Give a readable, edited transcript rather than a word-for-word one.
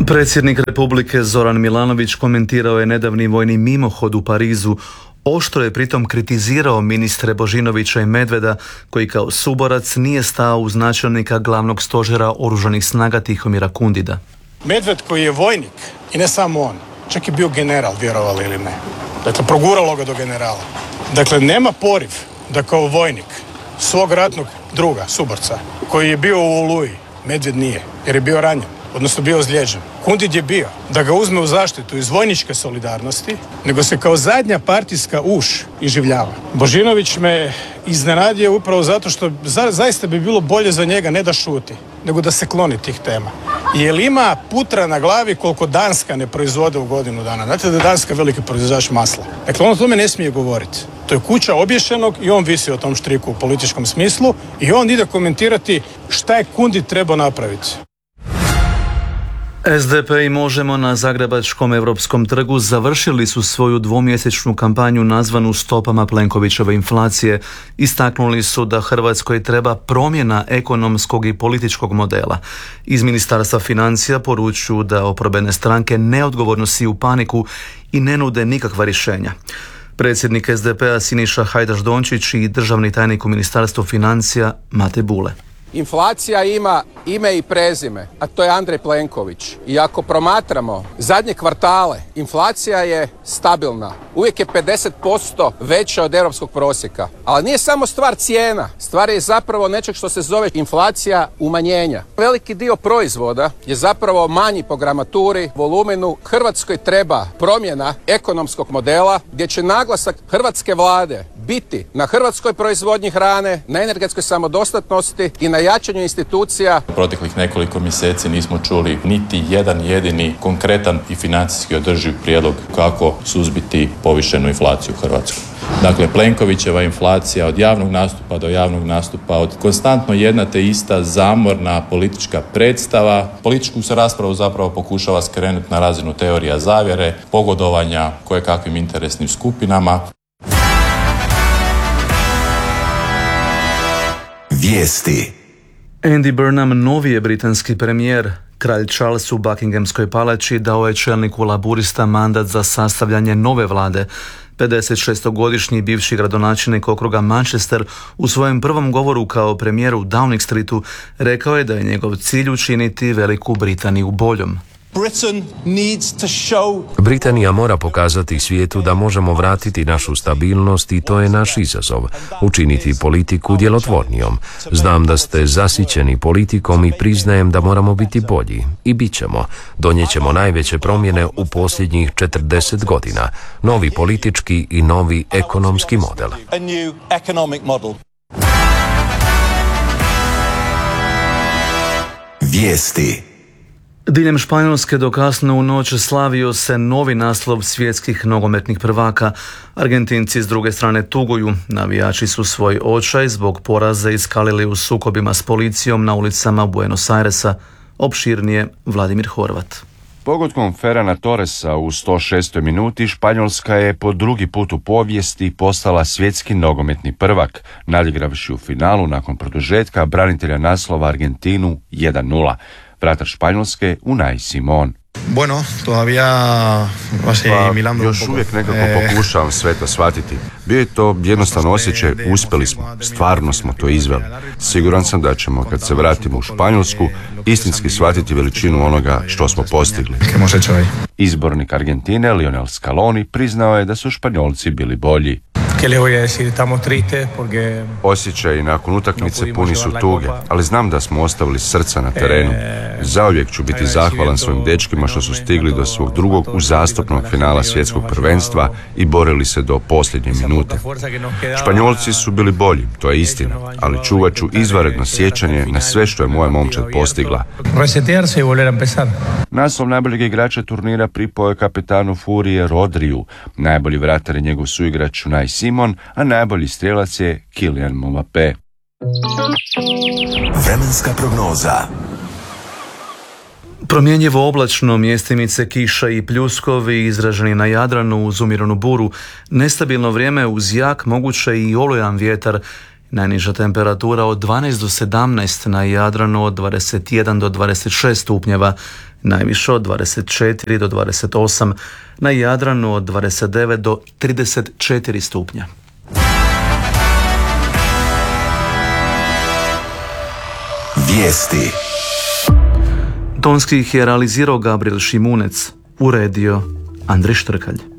Predsjednik Republike Zoran Milanović komentirao je nedavni vojni mimohod u Parizu. Oštro je pritom kritizirao ministre Božinovića i Medveda, koji kao suborac nije stao uz načelnika glavnog stožera oružanih snaga Tihomira Kundida. Medved koji je vojnik, i ne samo on, čak je bio general, vjerovali ili ne. Dakle, proguralo ga do generala. Dakle, nema poriv da kao vojnik svog ratnog druga, suborca, koji je bio u Oluji, Medved nije, jer je bio ranjen, odnosno bio ozlijeđen. Kundid je bio da ga uzme u zaštitu iz vojničke solidarnosti, nego se kao zadnja partijska uš iživljava. Božinović me iznenadio upravo zato što zaista bi bilo bolje za njega ne da šuti, nego da se kloni tih tema. Jer ima putra na glavi koliko Danska ne proizvode u godinu dana. Znate da je Danska veliki proizvođač masla. Dakle, on o tome ne smije govoriti. To je kuća obješenog i on visi o tom štriku u političkom smislu i on ide komentirati šta je Kundid trebao napraviti. SDP i Možemo na Zagrebačkom Europskom trgu završili su svoju dvomjesečnu kampanju nazvanu stopama Plenkovićeve inflacije. Istaknuli su da Hrvatskoj treba promjena ekonomskog i političkog modela. Iz Ministarstva financija poručuju da oporbene stranke neodgovorno siju paniku i ne nude nikakva rješenja. Predsjednik SDP-a Siniša Hajdaš Dončić i državni tajnik u Ministarstvu financija Mate Bule. Inflacija ima ime i prezime, a to je Andrej Plenković. I ako promatramo zadnje kvartale, inflacija je stabilna. Uvijek je 50% veća od europskog prosjeka. Ali nije samo stvar cijena. Stvar je zapravo nečeg što se zove inflacija umanjenja. Veliki dio proizvoda je zapravo manji po gramaturi, volumenu. Hrvatskoj treba promjena ekonomskog modela gdje će naglasak hrvatske vlade biti na hrvatskoj proizvodnji hrane, na energetskoj samodostatnosti i na jačanju institucija. Proteklih nekoliko mjeseci nismo čuli niti jedan jedini konkretan i financijski održiv prijedlog kako suzbiti povišenu inflaciju u Hrvatskoj. Dakle, Plenkovićeva inflacija od javnog nastupa do javnog nastupa, od konstantno jedna te ista zamorna politička predstava. Političku se raspravu zapravo pokušava skrenuti na razinu teorija zavjere, pogodovanja kojekakvim interesnim skupinama. Vijesti. Andy Burnham novi je britanski premijer. Kralj Charles u Buckinghamskoj palači dao je čelniku laburista mandat za sastavljanje nove vlade. 56-godišnji bivši gradonačelnik okruga Manchester u svojem prvom govoru kao premijer u Downing Streetu rekao je da je njegov cilj učiniti Veliku Britaniju boljom. Britanija mora pokazati svijetu da možemo vratiti našu stabilnost i to je naš izazov. Učiniti politiku djelotvornijom. Znam da ste zasićeni politikom i priznajem da moramo biti bolji. I bit ćemo. Donijet ćemo najveće promjene u posljednjih 40 godina. Novi politički i novi ekonomski model. Vijesti. Diljem Španjolske do kasno u noć slavio se novi naslov svjetskih nogometnih prvaka. Argentinci s druge strane tuguju. Navijači su svoj očaj zbog poraza iskalili u sukobima s policijom na ulicama Buenos Airesa. Opširnije Vladimir Horvat. Pogodkom Ferrana Torresa u 106. minuti Španjolska je po drugi put u povijesti postala svjetski nogometni prvak, nadigravši u finalu nakon produžetka branitelja naslova Argentinu 1:0. Vratar Španjolske Unai Simon. Bueno, todavía još uvijek nekako pokušavam sve to shvatiti. Bio je to jednostavno osjećaj, uspjeli smo, stvarno smo to izveli. Siguran sam da ćemo, kad se vratimo u Španjolsku, istinski shvatiti veličinu onoga što smo postigli. Izbornik Argentine Lionel Scaloni priznao je da su Španjolci bili bolji. Osjećaji nakon utakmice puni su tuge, ali znam da smo ostavili srca na terenu. Zauvijek ću biti zahvalan svojim dečkima što su stigli do svog drugog uzastopnog finala svjetskog prvenstva i borili se do posljednje minute. Španjolci su bili bolji, to je istina, ali čuvat ću izvanredno sjećanje na sve što je moja momčad postigla. Naslov najboljeg igrača turnira pripao je kapetanu Furije Rodriju. Najbolji vratar je njegov suigrač Unai Simon, a najbolji strijelac je Kylian Mbappé. Vremenska prognoza. Promjenjivo oblačno, mjestimice kiša i pljuskovi izraženi na Jadranu uz umjerenu buru, nestabilno vrijeme uz jak, moguće i olujan vjetar. Najniža temperatura od 12 do 17 na Jadranu, od 21 do 26 stupnjeva, najviše od 24 do 28, na Jadranu od 29 do 34 stupnja. Vijesti. Tonski ih je realizirao Gabriel Šimunec, uredio Andrej Štrkalj.